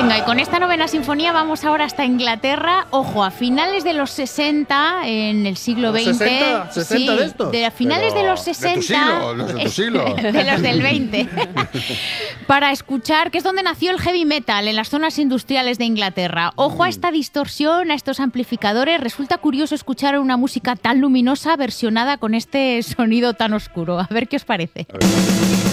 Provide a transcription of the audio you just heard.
Venga, y con esta novena sinfonía vamos ahora hasta Inglaterra. Ojo, a finales de los 60, en el siglo XX. ¿60? ¿60 sí, de estos? A finales Pero de los 60. De tu siglo, los de tu siglo. De los del 20. Para escuchar, que es donde nació el heavy metal, en las zonas industriales de Inglaterra. Ojo a esta distorsión, a estos amplificadores. Resulta curioso escuchar una música tan luminosa versionada con este sonido tan oscuro. A ver qué os parece. A ver.